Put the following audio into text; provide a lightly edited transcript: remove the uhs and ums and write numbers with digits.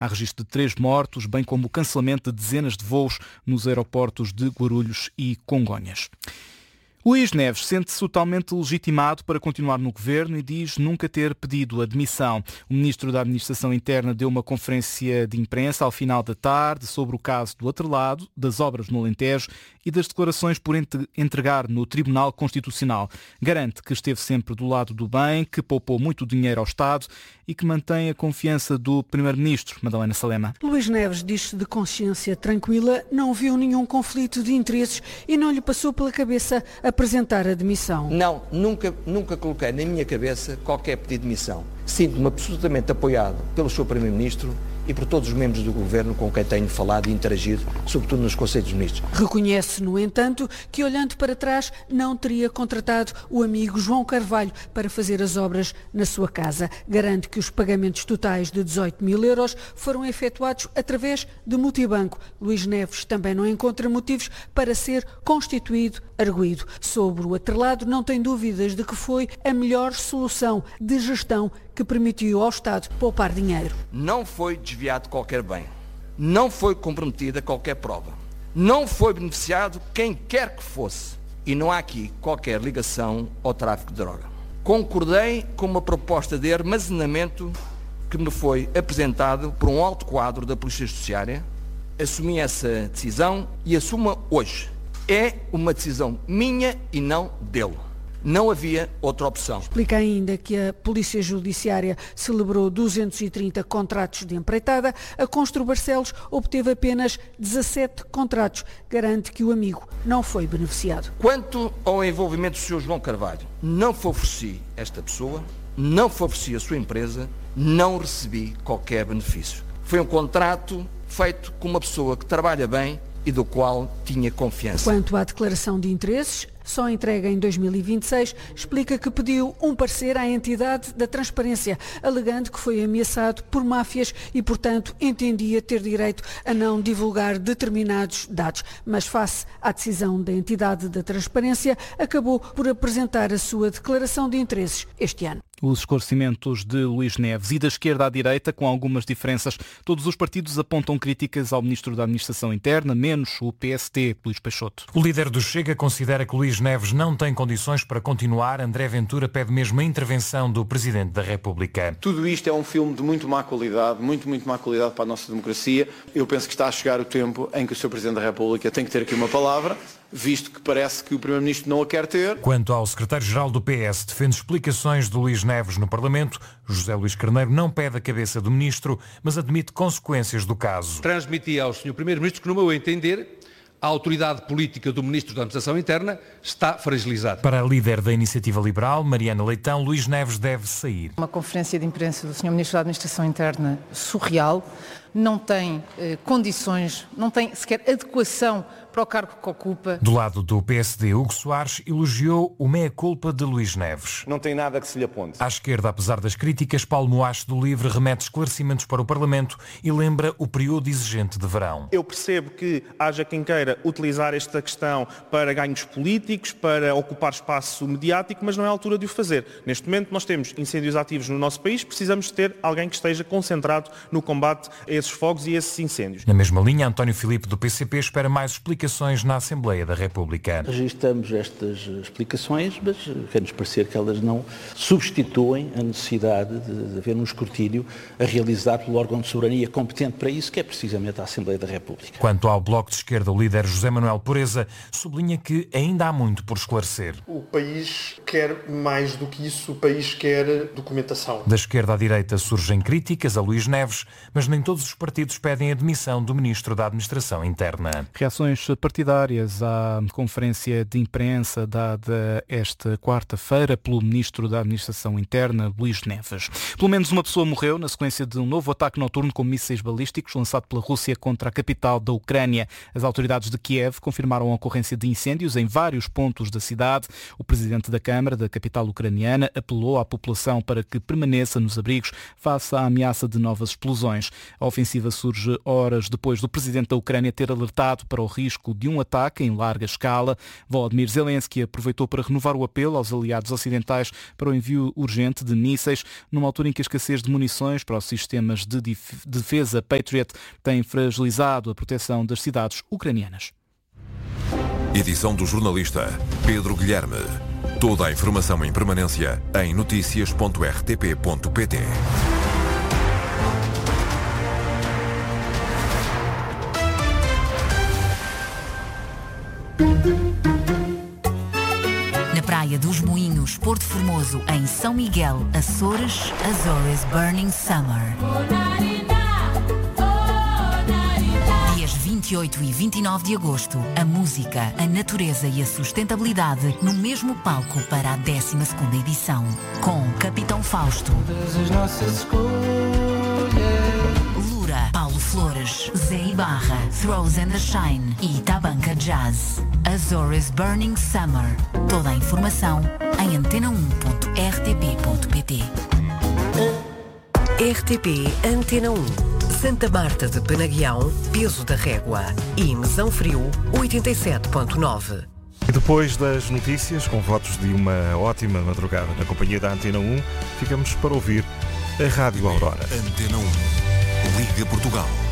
Há registro de 3 mortos, bem como o cancelamento de dezenas de voos nos aeroportos de Guarulhos e Congonhas. Luís Neves sente-se totalmente legitimado para continuar no governo e diz nunca ter pedido admissão. O ministro da Administração Interna deu uma conferência de imprensa ao final da tarde sobre o caso do atrelado, das obras no Alentejo e das declarações por entregar no Tribunal Constitucional. Garante que esteve sempre do lado do bem, que poupou muito dinheiro ao Estado e que mantém a confiança do Primeiro-Ministro. Madalena Salema. Luís Neves diz-se de consciência tranquila, não viu nenhum conflito de interesses e não lhe passou pela cabeça apresentar a demissão. Não, nunca coloquei na minha cabeça qualquer pedido de demissão. Sinto-me absolutamente apoiado pelo Sr. Primeiro-Ministro e por todos os membros do Governo com quem tenho falado e interagido, sobretudo nos Conselhos de Ministros. Reconhece, no entanto, que olhando para trás não teria contratado o amigo João Carvalho para fazer as obras na sua casa. Garante que os pagamentos totais de 18 mil euros foram efetuados através de multibanco. Luís Neves também não encontra motivos para ser constituído arguido. Sobre o atrelado, não tem dúvidas de que foi a melhor solução de gestão que permitiu ao Estado poupar dinheiro. Não foi desviado qualquer bem, não foi comprometida qualquer prova, não foi beneficiado quem quer que fosse e não há aqui qualquer ligação ao tráfico de droga. Concordei com uma proposta de armazenamento que me foi apresentado por um alto quadro da Polícia Judiciária, assumi essa decisão e assumo hoje. É uma decisão minha e não dele. Não havia outra opção. Explica ainda que a Polícia Judiciária celebrou 230 contratos de empreitada. A Constru Barcelos obteve apenas 17 contratos. Garante que o amigo não foi beneficiado. Quanto ao envolvimento do Sr. João Carvalho, não favoreci esta pessoa, não favoreci a sua empresa, não recebi qualquer benefício. Foi um contrato feito com uma pessoa que trabalha bem e do qual tinha confiança. Quanto à declaração de interesses, só entrega em 2026, explica que pediu um parecer à entidade da transparência, alegando que foi ameaçado por máfias e, portanto, entendia ter direito a não divulgar determinados dados. Mas, face à decisão da entidade da transparência, acabou por apresentar a sua declaração de interesses este ano. Os esclarecimentos de Luís Neves e da esquerda à direita, com algumas diferenças. Todos os partidos apontam críticas ao Ministro da Administração Interna, menos o PST, Luís Peixoto. O líder do Chega considera que Luís Neves não tem condições para continuar. André Ventura pede mesmo a intervenção do Presidente da República. Tudo isto é um filme de muito má qualidade, muito má qualidade para a nossa democracia. Eu penso que está a chegar o tempo em que o Sr. Presidente da República tem que ter aqui uma palavra, visto que parece que o Primeiro-Ministro não a quer ter. Quanto ao secretário-geral do PS, defende explicações de Luís Neves no Parlamento. José Luís Carneiro não pede a cabeça do Ministro, mas admite consequências do caso. Transmiti ao Sr. Primeiro-Ministro que, no meu entender, a autoridade política do Ministro da Administração Interna está fragilizada. Para a líder da Iniciativa Liberal, Mariana Leitão, Luís Neves deve sair. Uma conferência de imprensa do Sr. Ministro da Administração Interna surreal, não tem condições, não tem sequer adequação para o cargo que ocupa. Do lado do PSD, Hugo Soares elogiou o meia-culpa de Luís Neves. Não tem nada que se lhe aponte. À esquerda, apesar das críticas, Paulo Moacho do Livre remete esclarecimentos para o Parlamento e lembra o período exigente de verão. Eu percebo que haja quem queira utilizar esta questão para ganhos políticos, para ocupar espaço mediático, mas não é a altura de o fazer. Neste momento nós temos incêndios ativos no nosso país, precisamos de ter alguém que esteja concentrado no combate a esses fogos e esses incêndios. Na mesma linha, António Filipe do PCP espera mais explicações na Assembleia da República. Registramos estas explicações, mas quer-nos parecer que elas não substituem a necessidade de haver um escrutínio a realizar pelo órgão de soberania competente para isso, que é precisamente a Assembleia da República. Quanto ao Bloco de Esquerda, o líder José Manuel Pureza sublinha que ainda há muito por esclarecer. O país quer mais do que isso, o país quer documentação. Da esquerda à direita surgem críticas a Luís Neves, mas nem todos os partidos pedem a demissão do Ministro da Administração Interna. Reações partidárias à conferência de imprensa dada esta quarta-feira pelo Ministro da Administração Interna, Luís Neves. Pelo menos uma pessoa morreu na sequência de um novo ataque noturno com mísseis balísticos lançado pela Rússia contra a capital da Ucrânia. As autoridades de Kiev confirmaram a ocorrência de incêndios em vários pontos da cidade. O presidente da Câmara da capital ucraniana apelou à população para que permaneça nos abrigos face à ameaça de novas explosões. A ofensiva surge horas depois do presidente da Ucrânia ter alertado para o risco de um ataque em larga escala. Volodymyr Zelensky aproveitou para renovar o apelo aos aliados ocidentais para o envio urgente de mísseis, numa altura em que a escassez de munições para os sistemas de defesa Patriot tem fragilizado a proteção das cidades ucranianas. Edição do jornalista Pedro Guilherme. Toda a informação em permanência em noticias.rtp.pt. Na Praia dos Moinhos, Porto Formoso, em São Miguel, Açores, Azores Burning Summer. Dias 28 e 29 de agosto, a música, a natureza e a sustentabilidade no mesmo palco para a 12ª edição. Com Capitão Fausto, Lura, Paulo Flores, Zé Ibarra, Throws and the Shine e Tabanca Jazz. Azores Burning Summer. Toda a informação em antena1.rtp.pt. RTP Antena 1. Santa Marta de Penaguião, Peso da Régua e Mesão Frio, 87.9. E depois das notícias, com votos de uma ótima madrugada na companhia da Antena 1, ficamos para ouvir a Rádio Aurora. Antena 1. Liga Portugal.